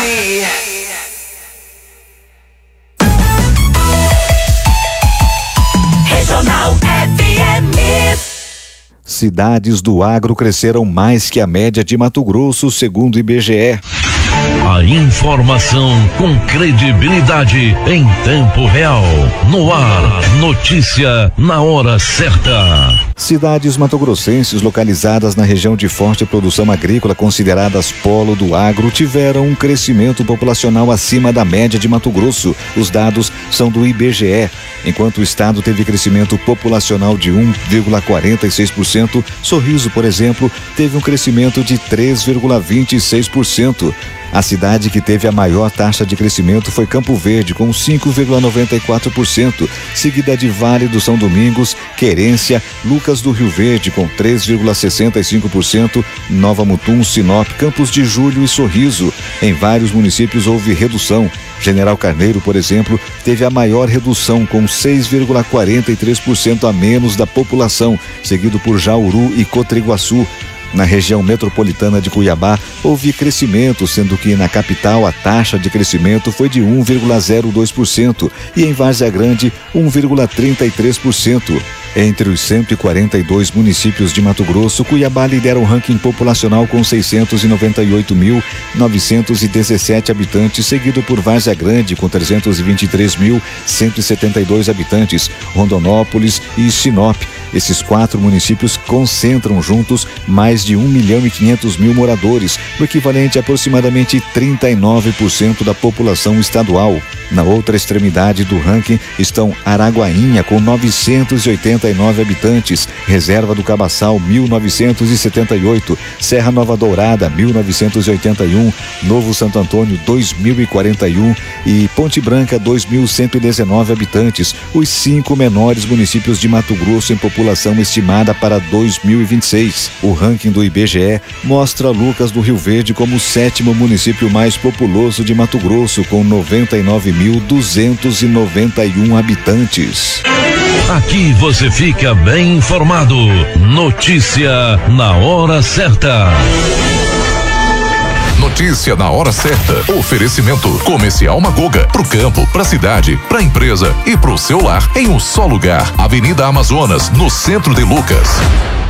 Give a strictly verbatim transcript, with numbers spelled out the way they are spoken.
Regional F M. Cidades do agro cresceram mais que a média de Mato Grosso, segundo o I B G E. A informação com credibilidade em tempo real. No ar, notícia na hora certa. Cidades matogrossenses localizadas na região de forte produção agrícola, consideradas polo do agro, tiveram um crescimento populacional acima da média de Mato Grosso. Os dados são do I B G E. Enquanto o estado teve crescimento populacional de um vírgula quarenta e seis por cento, Sorriso, por exemplo, teve um crescimento de três vírgula vinte e seis por cento. A cidade que teve a maior taxa de crescimento foi Campo Verde, com cinco vírgula noventa e quatro por cento, seguida de Vale do São Domingos, Querência, Lucas do Rio Verde, com três vírgula sessenta e cinco por cento, Nova Mutum, Sinop, Campos de Julho e Sorriso. Em vários municípios houve redução. General Carneiro, por exemplo, teve a maior redução, com seis vírgula quarenta e três por cento a menos da população, seguido por Jauru e Cotriguaçu. Na região metropolitana de Cuiabá, houve crescimento, sendo que na capital a taxa de crescimento foi de um vírgula zero dois por cento e em Várzea Grande um vírgula trinta e três por cento. Entre os cento e quarenta e dois municípios de Mato Grosso, Cuiabá lidera o ranking populacional com seiscentos e noventa e oito mil novecentos e dezessete habitantes, seguido por Várzea Grande com trezentos e vinte e três mil cento e setenta e dois habitantes, Rondonópolis e Sinop. Esses quatro municípios concentram juntos mais de um milhão e quinhentos mil moradores, o equivalente a aproximadamente trinta e nove por cento da população estadual. Na outra extremidade do ranking estão Araguainha, com novecentos e oitenta e nove habitantes, Reserva do Cabaçal, mil novecentos e setenta e oito, Serra Nova Dourada, mil novecentos e oitenta e um, Novo Santo Antônio, dois mil e quarenta e um e Ponte Branca, dois mil cento e dezenove habitantes, os cinco menores municípios de Mato Grosso em população estimada para dois mil e vinte e seis. O ranking do I B G E mostra Lucas do Rio Verde como o sétimo município mais populoso de Mato Grosso, com noventa e nove mil duzentos e noventa e um habitantes. Aqui você fica bem informado. Notícia na hora certa. Notícia na hora certa. Oferecimento Comercial Magoga. Pro campo, pra cidade, pra empresa e pro seu lar em um só lugar. Avenida Amazonas, no centro de Lucas.